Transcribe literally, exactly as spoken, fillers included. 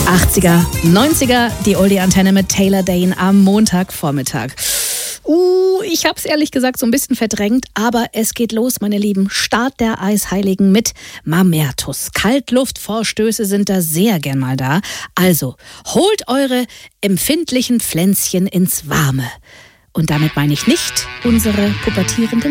achtziger, neunziger, die Oldie-Antenne mit Taylor Dayne am Montagvormittag. Uh, ich hab's ehrlich gesagt so ein bisschen verdrängt, aber es geht los, meine Lieben. Start der Eisheiligen mit Mamertus. Kaltluftvorstöße sind da sehr gern mal da. Also, holt eure empfindlichen Pflänzchen ins Warme. Und damit meine ich nicht unsere pubertierenden